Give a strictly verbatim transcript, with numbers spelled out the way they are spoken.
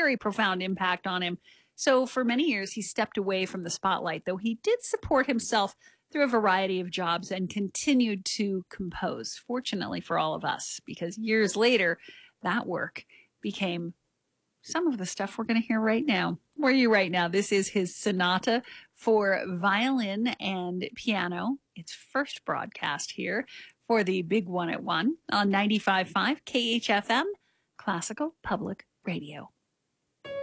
very profound impact on him. So for many years, he stepped away from the spotlight, though he did support himself through a variety of jobs and continued to compose, fortunately for all of us, because years later, that work became some of the stuff we're going to hear right now. Where are you right now? This is his sonata for violin and piano. Its first broadcast here for the Big One at One on ninety-five point five K H F M, Classical Public Radio.